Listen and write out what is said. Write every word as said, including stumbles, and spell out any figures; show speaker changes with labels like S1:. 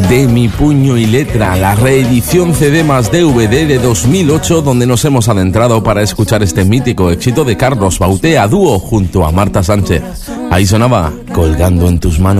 S1: De mi puño y letra, la reedición C D más D V D de dos mil ocho, donde nos hemos adentrado para escuchar este mítico éxito de Carlos Baute a dúo junto a Marta Sánchez. Ahí sonaba Colgando en tus manos.